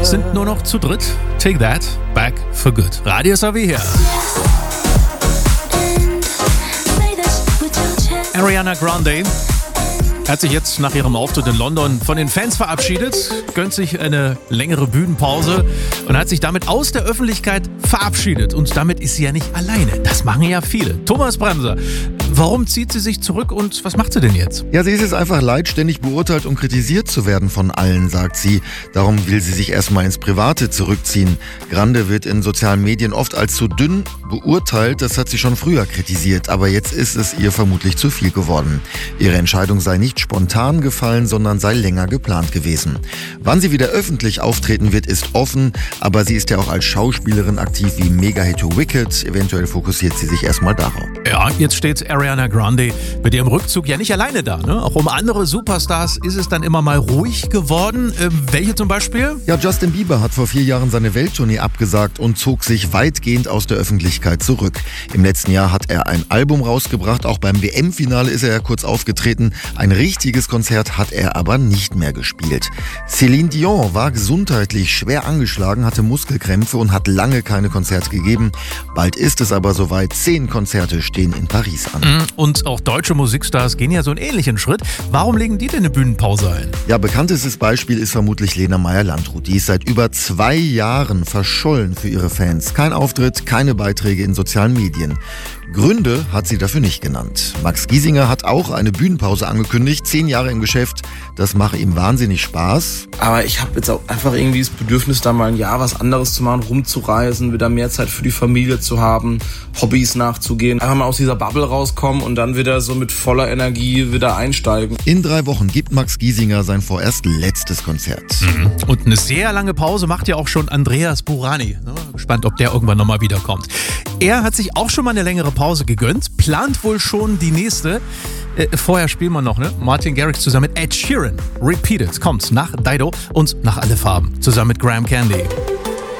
sind nur noch zu dritt. Take That, Back for Good. Radio SRW hier. Ariana Grande hat sich jetzt nach ihrem Auftritt in London von den Fans verabschiedet, gönnt sich eine längere Bühnenpause und hat sich damit aus der Öffentlichkeit verabschiedet. Und damit ist sie ja nicht alleine. Das machen ja viele. Thomas Bremser, warum zieht sie sich zurück und was macht sie denn jetzt? Ja, sie ist es einfach leid, ständig beurteilt und kritisiert zu werden von allen, sagt sie. Darum will sie sich erstmal ins Private zurückziehen. Grande wird in sozialen Medien oft als zu dünn beurteilt. Das hat sie schon früher kritisiert. Aber jetzt ist es ihr vermutlich zu viel geworden. Ihre Entscheidung sei nicht spontan gefallen, sondern sei länger geplant gewesen. Wann sie wieder öffentlich auftreten wird, ist offen. Aber sie ist ja auch als Schauspielerin aktiv wie Mega-Hit Wicked. Eventuell fokussiert sie sich erstmal darauf. Ja, jetzt steht Ariana Grande mit ihrem Rückzug ja nicht alleine da. Ne? Auch um andere Superstars ist es dann immer mal ruhig geworden. Welche zum Beispiel? Ja, Justin Bieber hat vor 4 Jahren seine Welttournee abgesagt und zog sich weitgehend aus der Öffentlichkeit zurück. Im letzten Jahr hat er ein Album rausgebracht. Auch beim WM-Finale ist er ja kurz aufgetreten. Ein richtiges Konzert hat er aber nicht mehr gespielt. Céline Dion war gesundheitlich schwer angeschlagen, hatte Muskelkrämpfe und hat lange keine Konzerte gegeben. Bald ist es aber soweit. 10 Konzerte stehen in Paris an. Und auch deutsche Musikstars gehen ja so einen ähnlichen Schritt. Warum legen die denn eine Bühnenpause ein? Ja, bekanntestes Beispiel ist vermutlich Lena Meyer-Landrut. Die ist seit über 2 Jahren verschollen für ihre Fans. Kein Auftritt, keine Beiträge in sozialen Medien. Gründe hat sie dafür nicht genannt. Max Giesinger hat auch eine Bühnenpause angekündigt. 10 Jahre im Geschäft, das mache ihm wahnsinnig Spaß. Aber ich habe jetzt auch einfach irgendwie das Bedürfnis, da mal ein Jahr was anderes zu machen, rumzureisen, wieder mehr Zeit für die Familie zu haben, Hobbys nachzugehen. Einfach mal aus dieser Bubble rauskommen und dann wieder so mit voller Energie wieder einsteigen. In 3 Wochen gibt Max Giesinger sein vorerst letztes Konzert. Und eine sehr lange Pause macht ja auch schon Andreas Burani. Gespannt, ob der irgendwann nochmal wiederkommt. Er hat sich auch schon mal eine längere Pause gegönnt, plant wohl schon die nächste. Vorher spielen wir noch, Martin Garrix zusammen mit Ed Sheeran. Repeated kommt nach Dido und nach Alle Farben zusammen mit Graham Candy.